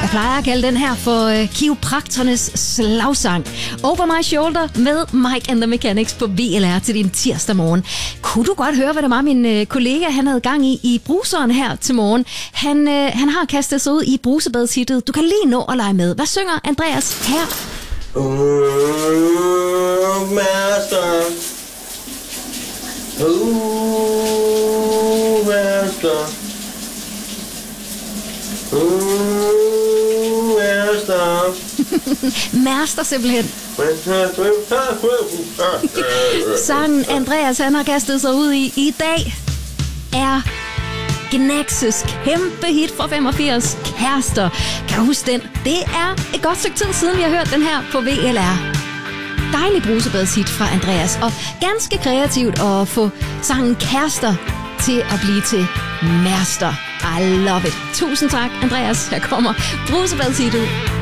Jeg plejer at kalde den her for kiropraktornes slagsang. Over My Shoulder med Mike and the Mechanics på VLR til din tirsdag morgen. Kunne du godt høre, hvad det var, min kollega han havde gang i bruseren her til morgen? Han har kastet sig ud i brusebadshittet. Du kan lige nå at lege med. Hvad synger Andreas her? Master. Master. Master simpelthen. Sangen Andreas han har kastet sig ud i dag er Gnaxes kæmpe hit fra 85, Kærester. Kan du huske den? Det er et godt stykke tid siden, vi har hørt den her på VLR. Dejlig brusebadshit fra Andreas, og ganske kreativt at få sangen Kærester til at blive til Master. I love it. Tusind tak, Andreas. Her kommer brusebadshittet.